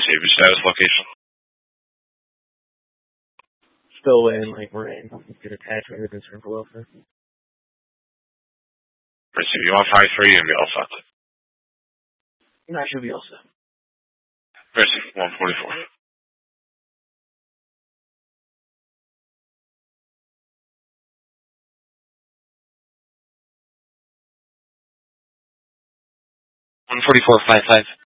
receive your status location. Still in, like, we're in. Get attached to the concern for welfare. Receive. You want 5-3, you'll be all set. No, I should be all set. Receive. 144. $144.55.